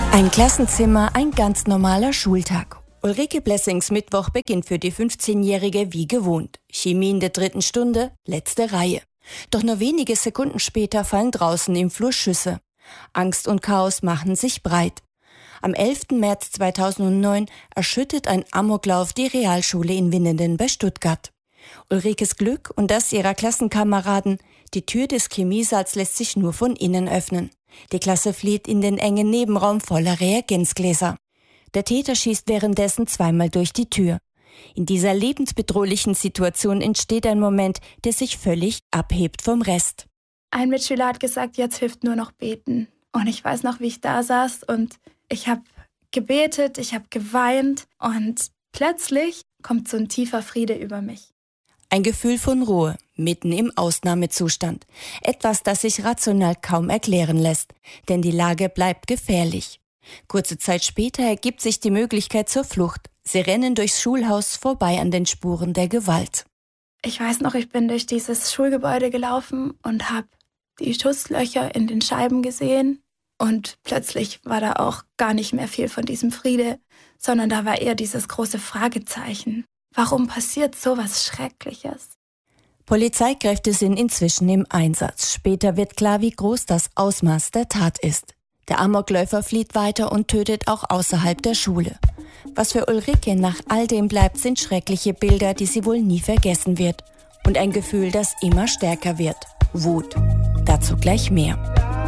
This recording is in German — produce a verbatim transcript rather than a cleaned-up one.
Ein Klassenzimmer, ein ganz normaler Schultag. Ulrike Blessings Mittwoch beginnt für die fünfzehnjährige wie gewohnt. Chemie in der dritten Stunde, letzte Reihe. Doch nur wenige Sekunden später fallen draußen im Flur Schüsse. Angst und Chaos machen sich breit. Am elften März zweitausendneun erschüttert ein Amoklauf die Realschule in Winnenden bei Stuttgart. Ulrikes Glück und das ihrer Klassenkameraden, die Tür des Chemiesaals lässt sich nur von innen öffnen. Die Klasse flieht in den engen Nebenraum voller Reagenzgläser. Der Täter schießt währenddessen zweimal durch die Tür. In dieser lebensbedrohlichen Situation entsteht ein Moment, der sich völlig abhebt vom Rest. Ein Mitschüler hat gesagt, jetzt hilft nur noch beten. Und ich weiß noch, wie ich da saß und ich habe gebetet, ich habe geweint und plötzlich kommt so ein tiefer Friede über mich. Ein Gefühl von Ruhe, mitten im Ausnahmezustand. Etwas, das sich rational kaum erklären lässt, denn die Lage bleibt gefährlich. Kurze Zeit später ergibt sich die Möglichkeit zur Flucht. Sie rennen durchs Schulhaus vorbei an den Spuren der Gewalt. Ich weiß noch, ich bin durch dieses Schulgebäude gelaufen und habe die Schusslöcher in den Scheiben gesehen. Und plötzlich war da auch gar nicht mehr viel von diesem Friede, sondern da war eher dieses große Fragezeichen. Warum passiert sowas Schreckliches? Polizeikräfte sind inzwischen im Einsatz. Später wird klar, wie groß das Ausmaß der Tat ist. Der Amokläufer flieht weiter und tötet auch außerhalb der Schule. Was für Ulrike nach all dem bleibt, sind schreckliche Bilder, die sie wohl nie vergessen wird. Und ein Gefühl, das immer stärker wird. Wut. Dazu gleich mehr.